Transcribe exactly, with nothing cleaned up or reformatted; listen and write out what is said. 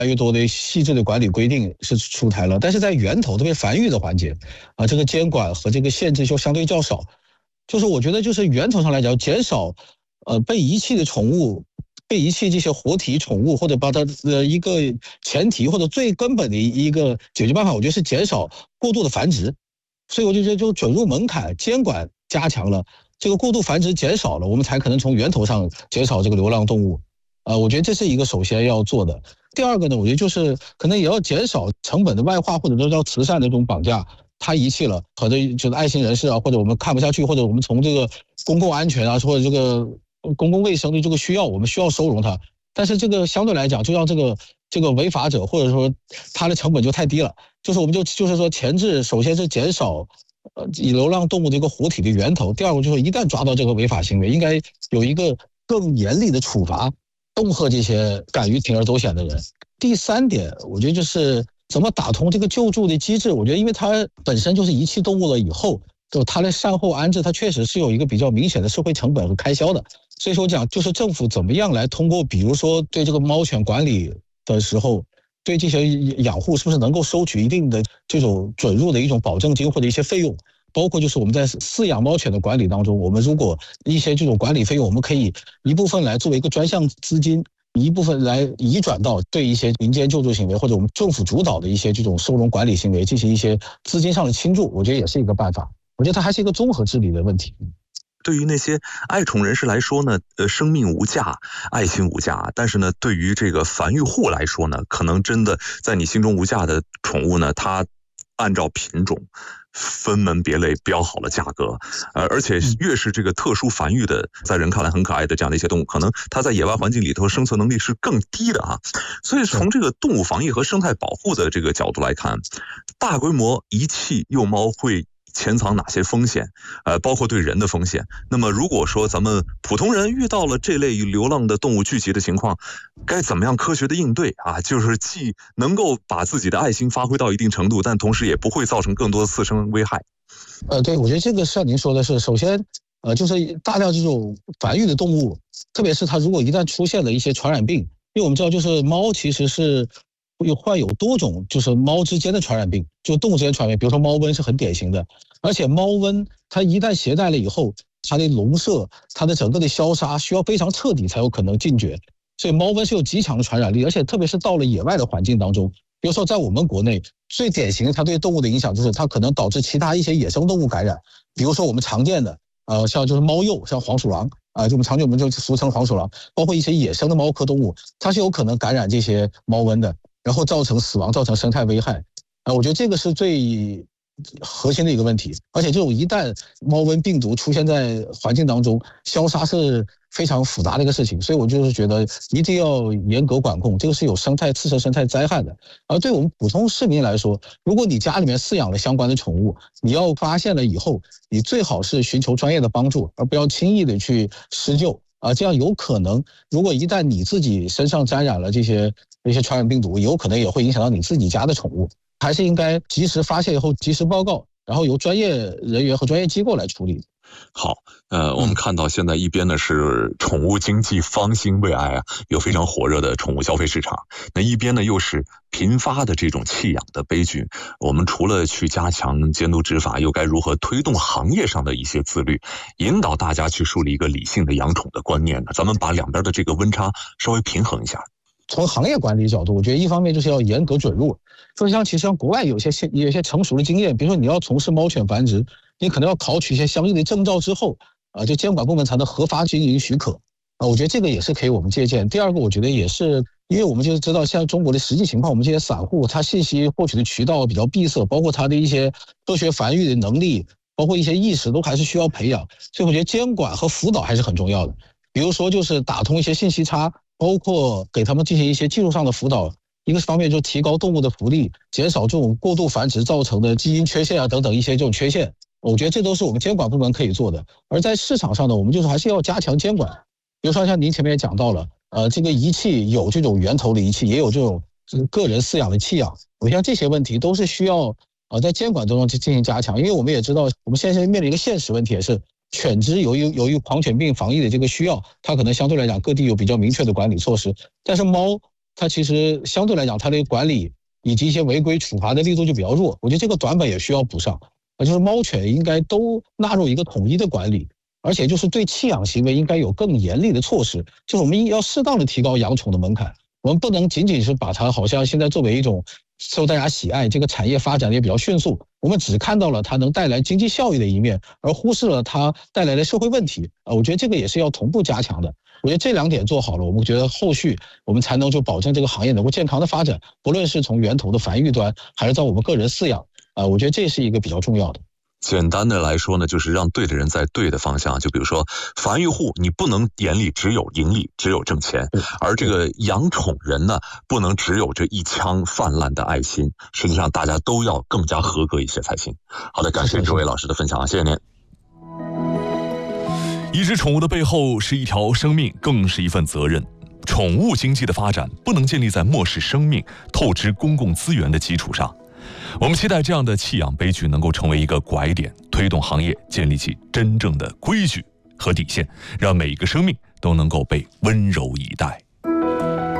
来越多的细致的管理规定是出台了，但是在源头特别繁育的环节啊，这个监管和这个限制就相对较少。就是我觉得就是源头上来讲，减少呃被遗弃的宠物。被遗弃这些活体宠物，或者把它的一个前提或者最根本的一个解决办法，我觉得是减少过度的繁殖。所以我就觉得，就准入门槛、监管加强了，这个过度繁殖减少了，我们才可能从源头上减少这个流浪动物。呃，我觉得这是一个首先要做的。第二个呢，我觉得就是可能也要减少成本的外化，或者说叫慈善的这种绑架。他遗弃了，或者就是爱心人士啊，或者我们看不下去，或者我们从这个公共安全啊，或者这个公共卫生的这个需要，我们需要收容它。但是这个相对来讲，就让这个这个违法者或者说他的成本就太低了。就是我们就就是说前置，首先是减少呃流浪动物的一个活体的源头。第二个就是一旦抓到这个违法行为，应该有一个更严厉的处罚，恫吓这些敢于铤而走险的人。第三点，我觉得就是怎么打通这个救助的机制。我觉得因为它本身就是遗弃动物了以后，就它的善后安置，它确实是有一个比较明显的社会成本和开销的。所以说讲就是政府怎么样来通过比如说对这个猫犬管理的时候，对这些养护是不是能够收取一定的这种准入的一种保证金或者一些费用。包括就是我们在饲养猫犬的管理当中，我们如果一些这种管理费用，我们可以一部分来作为一个专项资金，一部分来移转到对一些民间救助行为或者我们政府主导的一些这种收容管理行为进行一些资金上的倾注，我觉得也是一个办法。我觉得它还是一个综合治理的问题。 对于那些爱宠人士来说呢，呃，生命无价，爱心无价。但是呢，对于这个繁育户来说呢，可能真的在你心中无价的宠物呢，它按照品种分门别类标好了价格，呃，而且越是这个特殊繁育的，在人看来很可爱的这样的一些动物，可能它在野外环境里头生存能力是更低的啊。所以从这个动物防疫和生态保护的这个角度来看，大规模遗弃幼猫会潜藏哪些风险？呃，包括对人的风险。那么，如果说咱们普通人遇到了这类流浪的动物聚集的情况，该怎么样科学的应对啊？就是既能够把自己的爱心发挥到一定程度，但同时也不会造成更多的次生危害。 呃，对，我觉得这个像您说的是，首先，呃，就是大量这种繁育的动物，特别是它如果一旦出现了一些传染病，因为我们知道，就是猫其实是有患有多种就是猫之间的传染病，就动物之间传染病，比如说猫瘟是很典型的。而且猫瘟它一旦携带了以后，它的笼舍、它的整个的消杀需要非常彻底才有可能禁绝。所以猫瘟是有极强的传染力，而且特别是到了野外的环境当中，比如说在我们国内最典型的，它对动物的影响就是它可能导致其他一些野生动物感染，比如说我们常见的呃像就是猫鼬，像黄鼠狼啊、呃，就我们常见我们就俗称黄鼠狼，包括一些野生的猫科动物，它是有可能感染这些猫瘟的，然后造成死亡，造成生态危害。啊、呃，我觉得这个是最核心的一个问题。而且这种一旦猫瘟病毒出现在环境当中，消杀是非常复杂的一个事情，所以我就是觉得一定要严格管控，这个是有生态次生生态灾害的。而对我们普通市民来说，如果你家里面饲养了相关的宠物，你要发现了以后，你最好是寻求专业的帮助，而不要轻易的去施救啊，这样有可能，如果一旦你自己身上沾染了这些这些传染病毒，有可能也会影响到你自己家的宠物。还是应该及时发现以后及时报告，然后由专业人员和专业机构来处理。 好，呃，我们看到现在一边呢是宠物经济方兴未艾啊，有非常火热的宠物消费市场，那一边呢又是频发的这种弃养的悲剧。我们除了去加强监督执法，又该如何推动行业上的一些自律，引导大家去树立一个理性的养宠的观念呢？咱们把两边的这个温差稍微平衡一下。 从行业管理角度，我觉得一方面就是要严格准入，就像其实像国外有些有些成熟的经验，比如说你要从事猫犬繁殖，你可能要考取一些相应的证照之后，啊，就监管部门才能合法经营许可。啊，我觉得这个也是可以我们借鉴。第二个，我觉得也是因为我们就是知道现在中国的实际情况，我们这些散户他信息获取的渠道比较闭塞，包括他的一些科学繁育的能力，包括一些意识都还是需要培养。所以我觉得监管和辅导还是很重要的。比如说就是打通一些信息差。包括给他们进行一些技术上的辅导，一个方面就提高动物的福利，减少这种过度繁殖造成的基因缺陷啊等等一些这种缺陷，我觉得这都是我们监管部门可以做的。而在市场上呢，我们就是还是要加强监管，比如说像您前面也讲到了，呃，这个遗弃有这种源头的遗弃，也有这种个人饲养的弃养，我像这些问题都是需要呃在监管当中去进行加强，因为我们也知道我们现在面临一个现实问题，也是犬只由于由于狂犬病防疫的这个需要，它可能相对来讲各地有比较明确的管理措施，但是猫它其实相对来讲，它的管理以及一些违规处罚的力度就比较弱。我觉得这个短板也需要补上，啊，就是猫犬应该都纳入一个统一的管理，而且就是对弃养行为应该有更严厉的措施，就是我们要适当的提高养宠的门槛，我们不能仅仅是把它好像现在作为一种受大家喜爱，这个产业发展的也比较迅速，我们只看到了它能带来经济效益的一面，而忽视了它带来的社会问题啊。我觉得这个也是要同步加强的。我觉得这两点做好了，我们觉得后续我们才能就保证这个行业能够健康的发展，不论是从源头的繁育端，还是在我们个人饲养啊，我觉得这是一个比较重要的。 简单的来说呢，就是让对的人在对的方向。就比如说繁育户，你不能眼里只有盈利，只有挣钱，而这个养宠人呢，不能只有这一腔泛滥的爱心。实际上，大家都要更加合格一些才行。好的，感谢这位老师的分享，谢谢您。 一只宠物的背后是一条生命，更是一份责任。宠物经济的发展不能建立在漠视生命、透支公共资源的基础上。我们期待这样的弃养悲剧能够成为一个拐点，推动行业建立起真正的规矩和底线，让每一个生命都能够被温柔以待。